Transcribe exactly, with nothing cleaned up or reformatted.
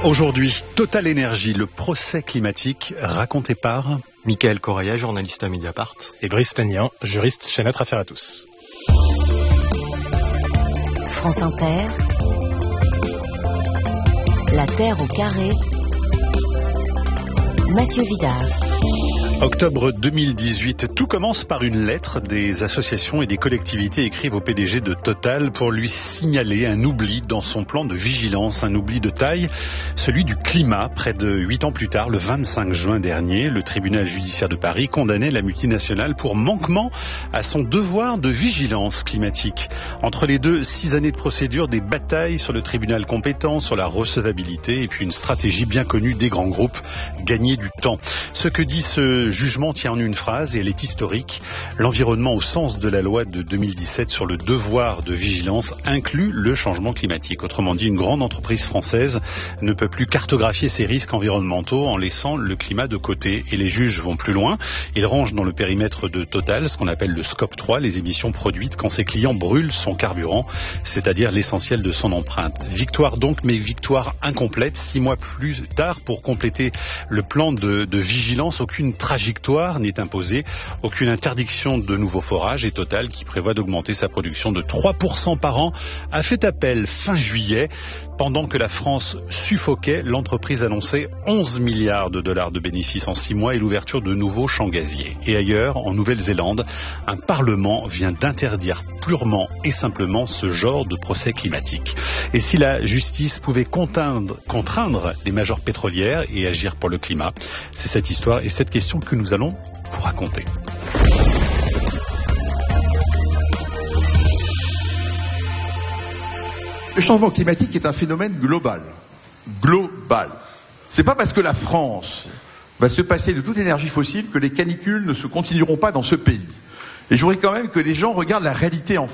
Aujourd'hui, Total Énergie, le procès climatique raconté par Michael Correia, journaliste à Mediapart. Et Brice Lénian, juriste chez Notre Affaire à tous. France Inter, La Terre au carré, Mathieu Vidal. Octobre deux mille dix-huit, tout commence par une lettre. Des associations et des collectivités écrivent au P D G de Total pour lui signaler un oubli dans son plan de vigilance, un oubli de taille, celui du climat. Près de huit ans plus tard, le vingt-cinq juin dernier, le tribunal judiciaire de Paris condamnait la multinationale pour manquement à son devoir de vigilance climatique. Entre les deux, six années de procédure, des batailles sur le tribunal compétent, sur la recevabilité et puis une stratégie bien connue des grands groupes, gagner du temps. Ce que dit ce jugement tient en une phrase et elle est historique. L'environnement au sens de la loi de deux mille dix-sept sur le devoir de vigilance inclut le changement climatique. Autrement dit, une grande entreprise française ne peut plus cartographier ses risques environnementaux en laissant le climat de côté. Et les juges vont plus loin. Ils rangent dans le périmètre de Total ce qu'on appelle le scope trois, les émissions produites quand ses clients brûlent son carburant, c'est-à-dire l'essentiel de son empreinte. Victoire donc, mais victoire incomplète. Six mois plus tard, pour compléter le plan de, de vigilance, aucune trajectoire n'est imposée, aucune interdiction de nouveaux forages et Total, qui prévoit d'augmenter sa production de trois pour cent par an, a fait appel fin juillet. Pendant que la France suffoquait, l'entreprise annonçait onze milliards de dollars de bénéfices en six mois et l'ouverture de nouveaux champs gaziers. Et ailleurs, en Nouvelle-Zélande, un parlement vient d'interdire purement et simplement ce genre de procès climatique. Et si la justice pouvait contraindre, contraindre les majors pétrolières et agir pour le climat, c'est cette histoire et cette question que nous allons vous raconter. Le changement climatique est un phénomène global. Global. C'est pas parce que la France va se passer de toute énergie fossile que les canicules ne se continueront pas dans ce pays. Et je voudrais quand même que les gens regardent la réalité en